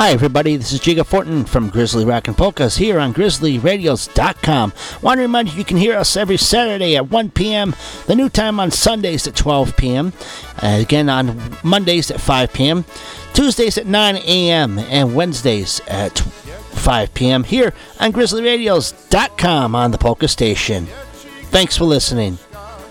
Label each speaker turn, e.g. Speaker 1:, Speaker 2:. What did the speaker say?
Speaker 1: Hi everybody, this is Jiga Fortin from Grizzly Rockin' Polkas here on GrizzlyRadios.com. Want to remind you can hear us every Saturday at 1 p.m., the new time on Sundays at 12 p.m., again on Mondays at 5 p.m., Tuesdays at 9 a.m., and Wednesdays at 5 p.m. here on GrizzlyRadios.com on the Polka Station. Thanks for listening.